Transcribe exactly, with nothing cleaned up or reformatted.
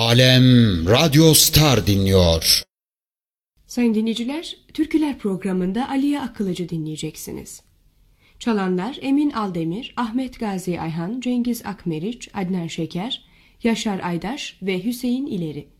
Alem Radyo Star dinliyor. Sayın dinleyiciler, Türküler programında Aliye Akılıcı dinleyeceksiniz. Çalanlar Emin Aldemir, Ahmet Gazi Ayhan, Cengiz Akmeriç, Adnan Şeker, Yaşar Aydaş ve Hüseyin İleri.